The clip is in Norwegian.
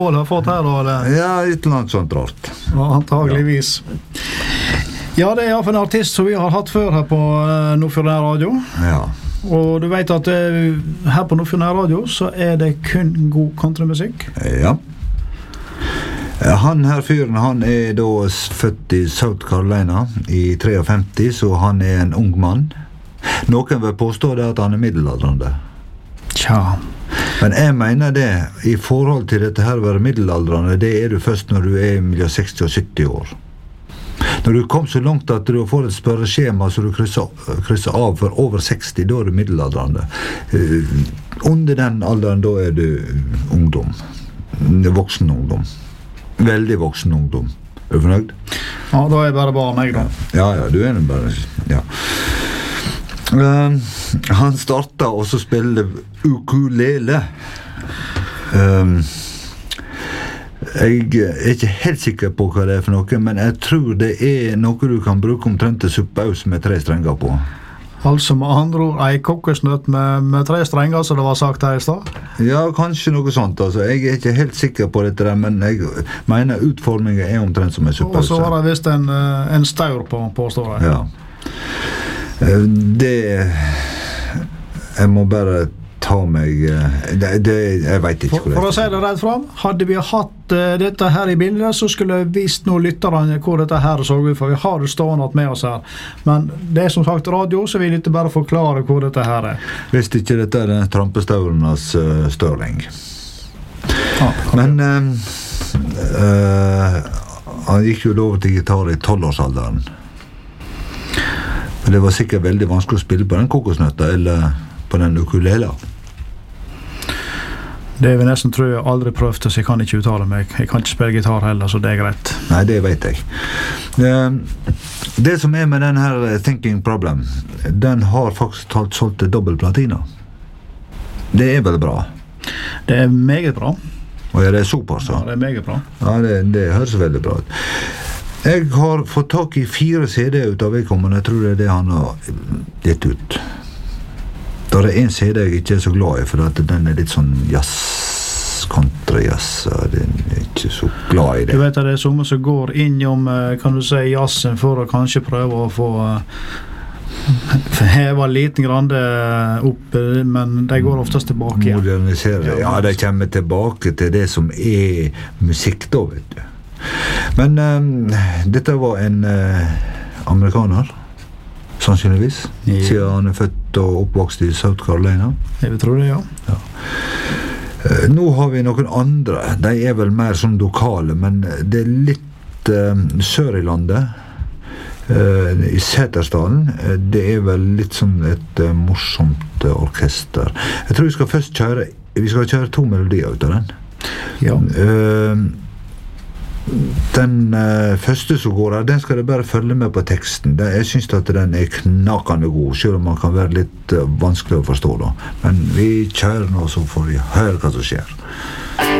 har fått her då, eller? Ja, et eller annet sånt rart. Ja, antageligvis. Ja, det er i hvert fall en artist som vi har hatt før her på Nordfjord Radio. Ja. Og du vet at her på Nordfjord Radio så er det kun god countrymusikk. Ja. Han her fyren, han er da født i South Carolina i 53, så han er en ung mann. Noen vil påstå det at han er middelaldrende. Tja. Men jeg mener det, i forhold til dette her å være middelaldrende, det er du først når du er mellom 60 og 70 år. Når du kom så langt at du får et spørreskjema så du krysser av for over 60, da er du middelaldrende. Under den alderen, da er du ungdom. Voksen ungdom. Veldig voksen ungdom. Er du fornøyd? Ja, da er jeg bare meg da. Ja, du er det bare, ja. Han startet også å spille ukulele. Jeg er ikke helt sikker på hva det er for noe, men jeg tror det er noe du kan bruke omtrent til suppaus med 3 strenger på. Altså med andre ord, en kokosnøtt med 3 strenger, som det var sagt her i stad? Ja, kanskje noe sånt. Altså. Jeg er ikke helt sikker på dette, men jeg mener utformingen er omtrent som en suppaus. Og så var det visst en staur på, påstår jeg. Ja. Det jeg må bare ta meg jeg vet ikke for å si det rett fram, hadde vi hatt dette her i bildet, så skulle jeg vist noen lytterne hvor dette her så ut, for vi har det stående med oss her, men det er som sagt radio, så vil jeg ikke bare forklare hvor dette her er. Hvis ikke dette er den trampestaurenes Stirling. Men han gikk jo over til gitar i 12-årsalderen. Det var sikkert veldig vanskelig å spille på den kokosnøtta eller på den ukulele. Det vil nesten tror jeg aldri prøvd, så jeg kan ikke uttale meg. Jeg kan ikke spille gitar heller, så det er greit. Nei, det vet jeg. Det som er med den her Thinking Problem, den har faktisk solgt til dobbelt platina. Det er vel bra? Det er meget bra. Og er det såpass? Ja, det er meget bra. Ja, det høres veldig bra ut. Jeg har fått tak i 4 CD ut av vedkommende. Jeg tror det er det han har gitt ut. Da er det en CD jeg ikke er så glad i, for at den er litt sånn jazz, country-jazz, og jeg er ikke så glad i det. Du vet at det er somme som går innom, kan du si, jazzen for å kanskje prøve å få heva liten grande opp, men de går oftest tilbake igjen. Modernisere, ja, de kommer tilbake til det som er musikk da, vet du. Men dette var en amerikaner, sannsynligvis, siden han er født og oppvokst i South Carolina. Jeg vil tro det, ja. Nå har vi noen andre, de er vel mer sånn lokale, men det er litt sør i landet, i Setesdalen. Det er vel litt som et morsomt orkester. Jeg tror vi skal kjøre 2 melodier ut av den. Ja. Den første som går her, den skal jeg bare følge med på teksten. Jeg synes at den er knakende god, selv om man kan være litt vanskelig å forstå da. Men vi kjører nå, så får vi høre hva som skjer.